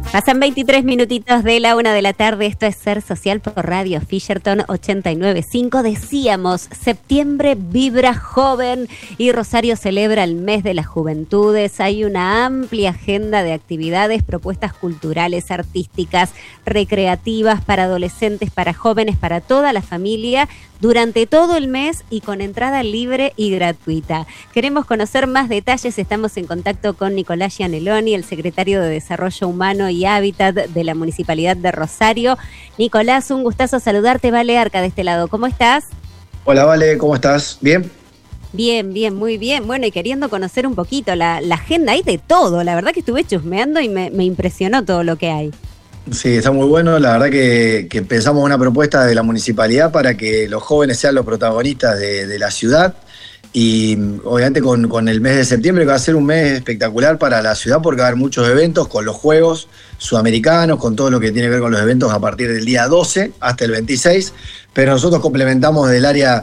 Pasan 23 minutitos de la 1 de la tarde, esto es Ser Social por Radio Fisherton 89.5. Decíamos, septiembre vibra joven y Rosario celebra el mes de las juventudes. Hay una amplia agenda de actividades, propuestas culturales, artísticas, recreativas para adolescentes, para jóvenes, para toda la familia, durante todo el mes y con entrada libre y gratuita. Queremos conocer más detalles, estamos en contacto con Nicolás Gianelloni, el secretario de Desarrollo Humano y Hábitat de la Municipalidad de Rosario. Nicolás, un gustazo saludarte, Vale Arca de este lado, ¿cómo estás? Hola Vale, ¿cómo estás? ¿Bien? Bien, muy bien. Bueno, y queriendo conocer un poquito la agenda, hay de todo, la verdad que estuve chusmeando y me impresionó todo lo que hay. Sí, está muy bueno. La verdad que pensamos una propuesta de la municipalidad para que los jóvenes sean los protagonistas de la ciudad y obviamente con el mes de septiembre, que va a ser un mes espectacular para la ciudad porque va a haber muchos eventos con los Juegos Sudamericanos, con todo lo que tiene que ver con los eventos a partir del día 12 hasta el 26, pero nosotros complementamos el área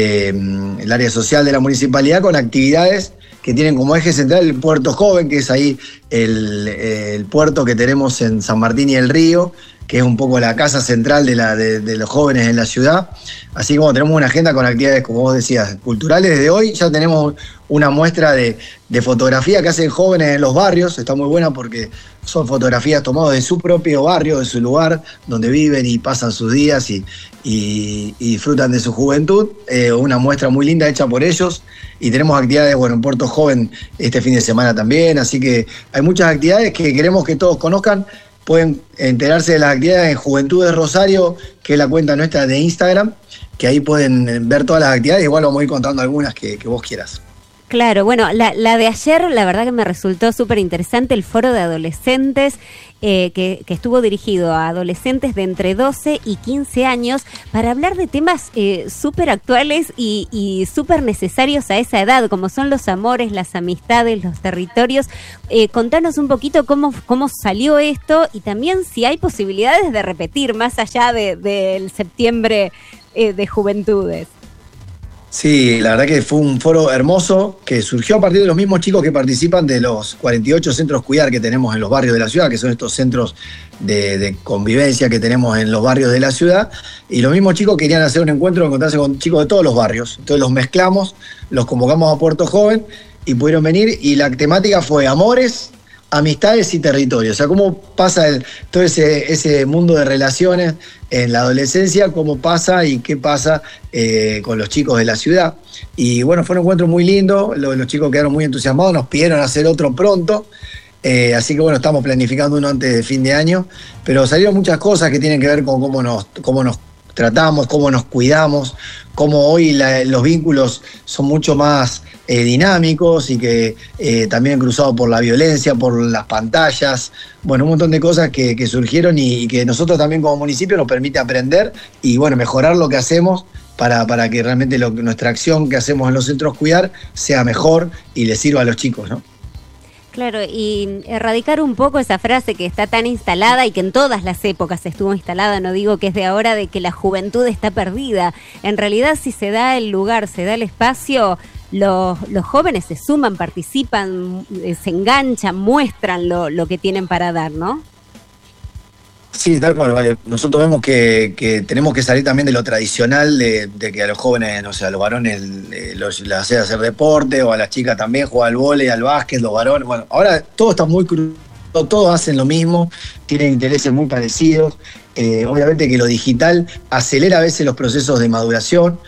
social de la municipalidad con actividades que tienen como eje central el Puerto Joven, que es ahí el puerto que tenemos en San Martín y el Río, que es un poco la casa central de los jóvenes en la ciudad. Así como tenemos una agenda con actividades, como vos decías, culturales. Desde hoy ya tenemos una muestra de fotografía que hacen jóvenes en los barrios. Está muy buena porque son fotografías tomadas de su propio barrio, de su lugar, donde viven y pasan sus días y disfrutan de su juventud. Una muestra muy linda hecha por ellos. Y tenemos actividades, en Puerto Joven este fin de semana también. Así que hay muchas actividades que queremos que todos conozcan. Pueden enterarse de las actividades en Juventudes Rosario, que es la cuenta nuestra de Instagram, que ahí pueden ver todas las actividades. Igual vamos a ir contando algunas que vos quieras. Claro, bueno, la de ayer, la verdad que me resultó súper interesante, el foro de adolescentes, que estuvo dirigido a adolescentes de entre 12 y 15 años para hablar de temas súper actuales y súper necesarios a esa edad, como son los amores, las amistades, los territorios. Contanos un poquito cómo salió esto y también si hay posibilidades de repetir más allá del septiembre de juventudes. Sí, la verdad que fue un foro hermoso que surgió a partir de los mismos chicos que participan de los 48 centros Cuidar que tenemos en los barrios de la ciudad, que son estos centros de convivencia que tenemos en los barrios de la ciudad. Y los mismos chicos querían hacer un encuentro, encontrarse con chicos de todos los barrios. Entonces los mezclamos, los convocamos a Puerto Joven y pudieron venir. Y la temática fue amores, amistades y territorio. O sea, cómo pasa todo ese mundo de relaciones en la adolescencia, cómo pasa y qué pasa con los chicos de la ciudad. Y bueno, fue un encuentro muy lindo, los chicos quedaron muy entusiasmados, nos pidieron hacer otro pronto, así que estamos planificando uno antes de fin de año, pero salieron muchas cosas que tienen que ver con cómo nos tratamos, cómo nos cuidamos, cómo hoy los vínculos son mucho más dinámicos y que también cruzados por la violencia, por las pantallas, un montón de cosas que surgieron y que nosotros también como municipio nos permite aprender y mejorar lo que hacemos para que realmente nuestra acción que hacemos en los centros Cuidar sea mejor y les sirva a los chicos, ¿no? Claro, y erradicar un poco esa frase que está tan instalada y que en todas las épocas estuvo instalada, no digo que es de ahora, de que la juventud está perdida. En realidad, si se da el lugar, se da el espacio, los jóvenes se suman, participan, se enganchan, muestran lo que tienen para dar, ¿no? Sí, tal cual, vale. Nosotros vemos que tenemos que salir también de lo tradicional de que a los jóvenes, a los varones les hace hacer deporte, o a las chicas también jugar al vóley, al básquet, los varones. Ahora todo está muy crudo, todos hacen lo mismo, tienen intereses muy parecidos. Obviamente que lo digital acelera a veces los procesos de maduración.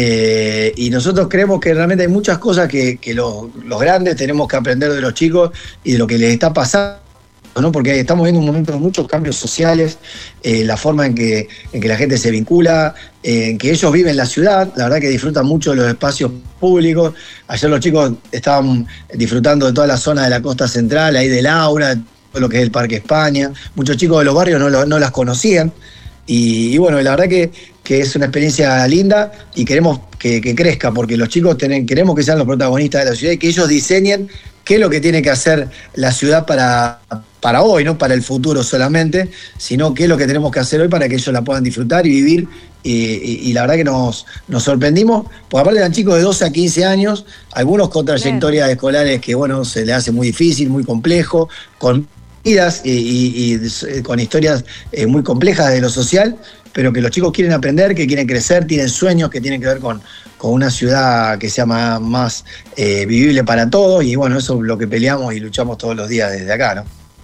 Y nosotros creemos que realmente hay muchas cosas que los grandes tenemos que aprender de los chicos y de lo que les está pasando, ¿no? Porque estamos viendo un momento de muchos cambios sociales, la forma en que la gente se vincula, en que ellos viven la ciudad, la verdad que disfrutan mucho de los espacios públicos. Ayer los chicos estaban disfrutando de toda la zona de la costa central, ahí de Laura, todo lo que es el Parque España. Muchos chicos de los barrios no las conocían. Y la verdad que es una experiencia linda y queremos que crezca, porque los chicos queremos que sean los protagonistas de la ciudad y que ellos diseñen qué es lo que tiene que hacer la ciudad para hoy, no para el futuro solamente, sino qué es lo que tenemos que hacer hoy para que ellos la puedan disfrutar y vivir. Y la verdad que nos sorprendimos, porque aparte eran chicos de 12 a 15 años, algunos con trayectorias escolares que se les hace muy difícil, muy complejo, con y con historias muy complejas de lo social, pero que los chicos quieren aprender, que quieren crecer, tienen sueños que tienen que ver con una ciudad que sea más vivible para todos, y bueno, eso es lo que peleamos y luchamos todos los días desde acá, ¿no?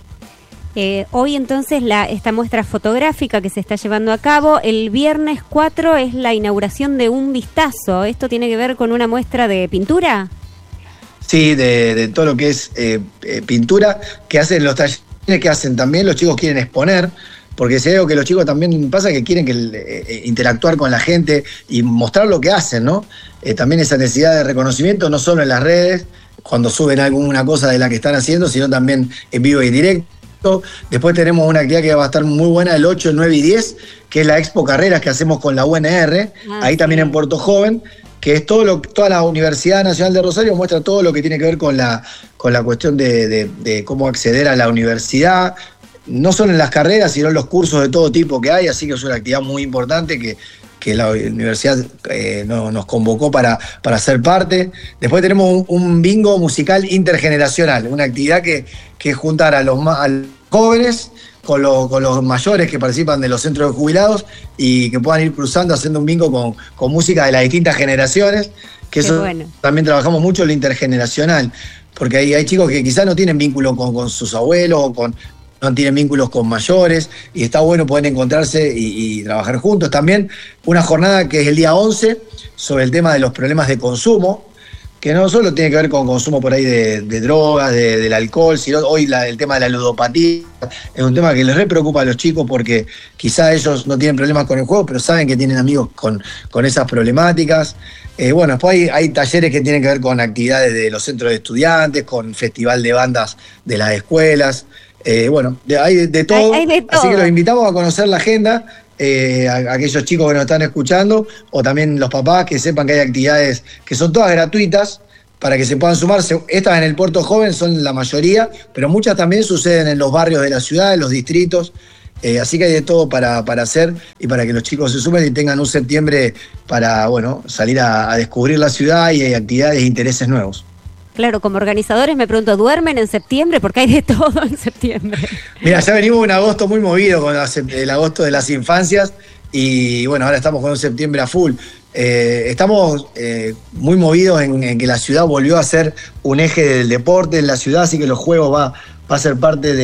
Hoy entonces esta muestra fotográfica que se está llevando a cabo, el viernes 4 es la inauguración de Un Vistazo. ¿Esto tiene que ver con una muestra de pintura? Sí, de todo lo que es pintura, que hacen los talleres, que hacen también, los chicos quieren exponer, porque si hay algo que los chicos también pasa, que quieren interactuar con la gente y mostrar lo que hacen, ¿no? También esa necesidad de reconocimiento, no solo en las redes, cuando suben alguna cosa de la que están haciendo, sino también en vivo y directo. Después tenemos una actividad que va a estar muy buena el 8, 9 y 10, que es la Expo Carreras que hacemos con la UNR, ahí también en Puerto Joven, que es toda la Universidad Nacional de Rosario muestra todo lo que tiene que ver con la cuestión de cómo acceder a la universidad, no solo en las carreras, sino en los cursos de todo tipo que hay, así que es una actividad muy importante que la universidad nos convocó para ser parte. Después tenemos un bingo musical intergeneracional, una actividad que es juntar a los jóvenes con los mayores que participan de los centros de jubilados y que puedan ir cruzando haciendo un bingo con música de las distintas generaciones, que eso bueno. También trabajamos mucho lo intergeneracional, porque hay chicos que quizás no tienen vínculo con sus abuelos o no tienen vínculos con mayores, y está bueno poder encontrarse y trabajar juntos. También una jornada que es el día 11 sobre el tema de los problemas de consumo, que no solo tiene que ver con consumo por ahí de drogas, del alcohol, sino hoy el tema de la ludopatía es un tema que les re preocupa a los chicos, porque quizá ellos no tienen problemas con el juego, pero saben que tienen amigos con esas problemáticas. Bueno, después hay talleres que tienen que ver con actividades de los centros de estudiantes, con festival de bandas de las escuelas. Bueno, hay de todo, así que los invitamos a conocer la agenda, a aquellos chicos que nos están escuchando, o también los papás que sepan que hay actividades que son todas gratuitas para que se puedan sumarse. Estas en el Puerto Joven son la mayoría, pero muchas también suceden en los barrios de la ciudad, en los distritos, así que hay de todo para hacer y para que los chicos se sumen y tengan un septiembre para, bueno, salir a descubrir la ciudad, y hay actividades e intereses nuevos. Claro, como organizadores me pregunto, ¿duermen en septiembre? Porque hay de todo en septiembre. Mira, ya venimos un agosto muy movido con el agosto de las infancias, y bueno, ahora estamos con un septiembre a full. Estamos muy movidos en que la ciudad volvió a ser un eje del deporte en la ciudad, así que los juegos va a ser parte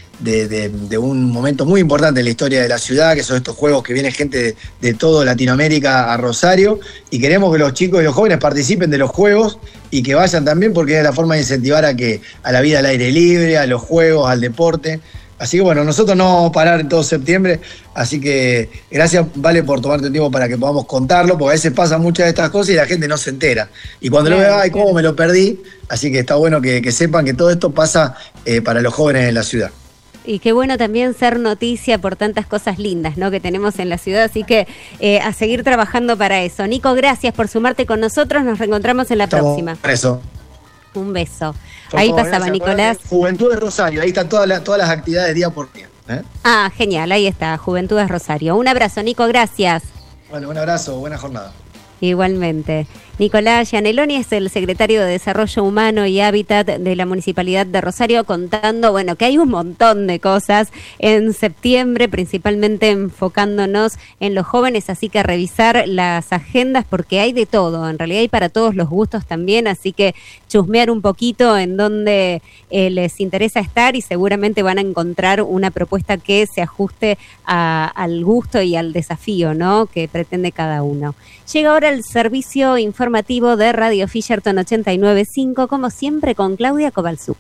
de un momento muy importante en la historia de la ciudad, que son estos juegos que viene gente de toda Latinoamérica a Rosario, y queremos que los chicos y los jóvenes participen de los juegos y que vayan también, porque es la forma de incentivar a la vida al aire libre, a los juegos, al deporte. Así que bueno, nosotros no vamos a parar en todo septiembre, así que gracias, Vale, por tomarte el tiempo para que podamos contarlo, porque a veces pasan muchas de estas cosas y la gente no se entera. Y cuando lo ve, ay, cómo me lo perdí, así que está bueno que sepan que todo esto pasa para los jóvenes en la ciudad. Y qué bueno también ser noticia por tantas cosas lindas, ¿no?, que tenemos en la ciudad, así que a seguir trabajando para eso. Nico, gracias por sumarte con nosotros, nos reencontramos en la próxima. Por eso. Un beso. Ahí pasaba gracias, Nicolás. Juventudes Rosario, ahí están todas las actividades día por día. Ah, genial, ahí está, Juventudes Rosario. Un abrazo, Nico, gracias. Bueno, un abrazo, buena jornada. Igualmente. Nicolás Gianelloni es el secretario de Desarrollo Humano y Hábitat de la Municipalidad de Rosario, contando, bueno, que hay un montón de cosas en septiembre, principalmente enfocándonos en los jóvenes, así que revisar las agendas porque hay de todo, en realidad hay para todos los gustos también, así que chusmear un poquito en donde les interesa estar y seguramente van a encontrar una propuesta que se ajuste al gusto y al desafío, ¿no?, que pretende cada uno. Llega ahora el servicio informativo de Radio Fisherton 89.5, como siempre con Claudia Kowalczuk.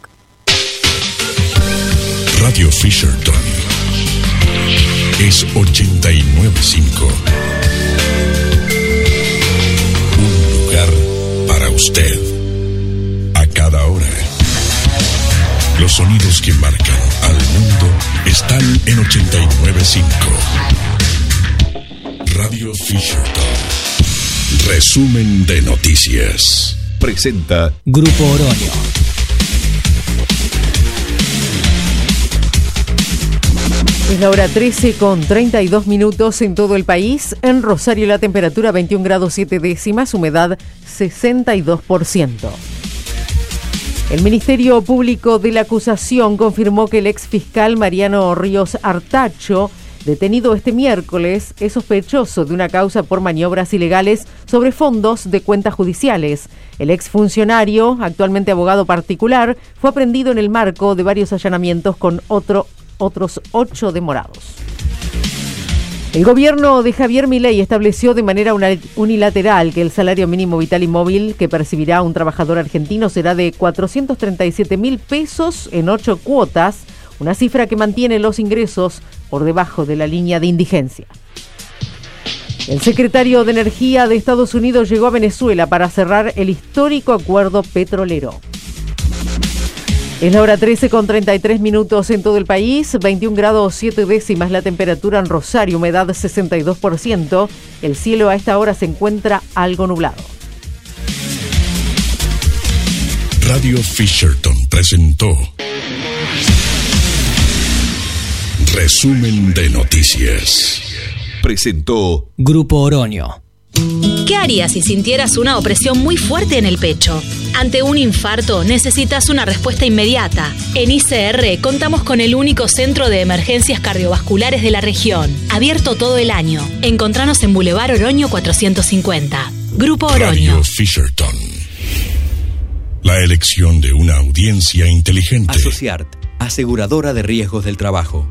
Radio Fisherton es 89.5. Un lugar para usted. A cada hora. Los sonidos que marcan al mundo están en 89.5. Radio Fisherton. Resumen de noticias. Presenta Grupo Oroño. Es la hora 13:32 en todo el país. En Rosario la temperatura 21 grados 7 décimas, humedad 62%. El Ministerio Público de la Acusación confirmó que el exfiscal Mariano Ríos Artacho, detenido este miércoles, es sospechoso de una causa por maniobras ilegales sobre fondos de cuentas judiciales. El exfuncionario, actualmente abogado particular, fue aprehendido en el marco de varios allanamientos con otros 8 demorados. El gobierno de Javier Milei estableció de manera unilateral que el salario mínimo vital y móvil que percibirá un trabajador argentino será de 437.000 pesos en 8 cuotas, una cifra que mantiene los ingresos por debajo de la línea de indigencia. El secretario de Energía de Estados Unidos llegó a Venezuela para cerrar el histórico acuerdo petrolero. Es la hora 13:33 en todo el país, 21 grados 7 décimas la temperatura en Rosario, humedad 62%. El cielo a esta hora se encuentra algo nublado. Radio Fisherton presentó Resumen de Noticias. Presentó Grupo Oroño. ¿Qué harías si sintieras una opresión muy fuerte en el pecho? Ante un infarto necesitas una respuesta inmediata. En ICR contamos con el único centro de emergencias cardiovasculares de la región, abierto todo el año. Encontranos en Boulevard Oroño 450. Grupo Oroño. Radio Fisherton. La elección de una audiencia inteligente. Asociart, aseguradora de riesgos del trabajo.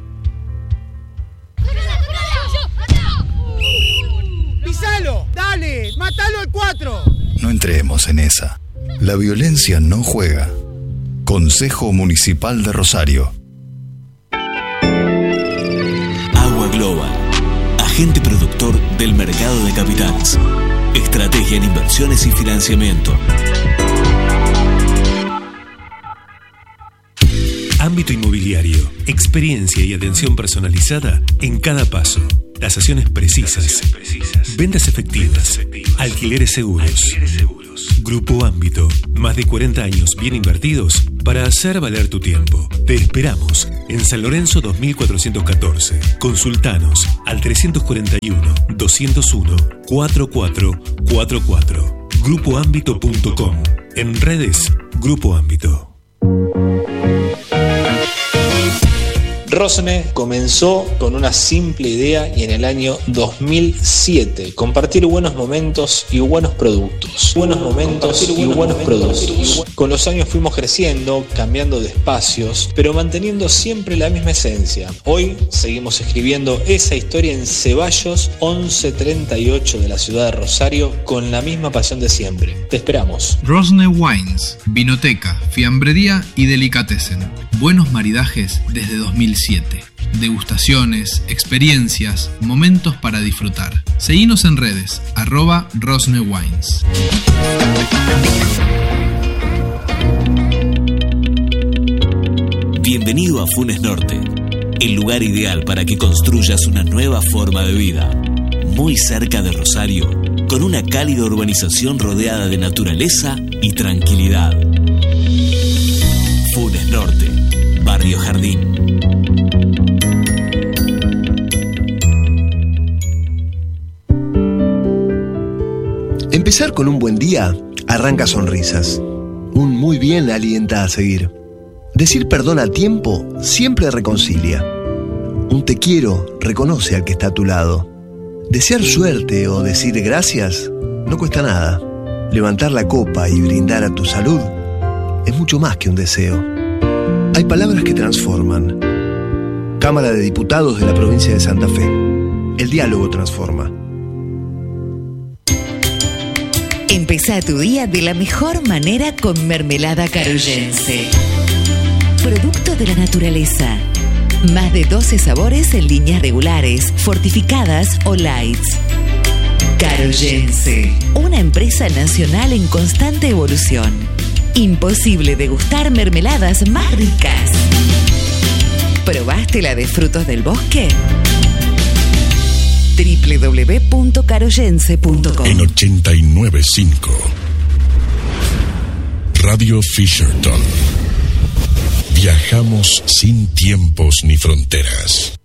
¡Pisalo! ¡Dale! ¡Mátalo al 4! No entremos en esa. La violencia no juega. Consejo Municipal de Rosario. Agua Global, agente productor del mercado de capitales. Estrategia en inversiones y financiamiento. Ámbito inmobiliario, experiencia y atención personalizada en cada paso. Tasaciones precisas, ventas efectivas, alquileres seguros. Grupo Ámbito, más de 40 años bien invertidos para hacer valer tu tiempo. Te esperamos en San Lorenzo 2414. Consultanos al 341-201-4444. Grupoámbito.com. En redes, Grupo Ámbito. Rosne comenzó con una simple idea y en el año 2007 compartir buenos momentos y buenos productos. Con los años fuimos creciendo, cambiando de espacios, pero manteniendo siempre la misma esencia. Hoy seguimos escribiendo esa historia en Ceballos 1138 de la ciudad de Rosario con la misma pasión de siempre. Te esperamos. Rosne Wines, vinoteca, fiambrería y delicatessen. Buenos maridajes desde 2007. Degustaciones, experiencias, momentos para disfrutar. Seguinos en redes, @RosneWines. Bienvenido a Funes Norte, el lugar ideal para que construyas una nueva forma de vida. Muy cerca de Rosario, con una cálida urbanización rodeada de naturaleza y tranquilidad. Funes Norte, Barrio Jardín. Empezar con un buen día arranca sonrisas. Un muy bien alienta a seguir. Decir perdón a tiempo siempre reconcilia. Un te quiero reconoce al que está a tu lado. Desear suerte o decir gracias no cuesta nada. Levantar la copa y brindar a tu salud es mucho más que un deseo. Hay palabras que transforman. Cámara de Diputados de la provincia de Santa Fe. El diálogo transforma. Empezá tu día de la mejor manera con mermelada caroyense. Producto de la naturaleza. Más de 12 sabores en líneas regulares, fortificadas o lights. Caroyense, una empresa nacional en constante evolución. Imposible degustar mermeladas más ricas. ¿Probaste la de frutos del bosque? www.caroyense.com. En 89.5 Radio Fisherton. Viajamos sin tiempos ni fronteras.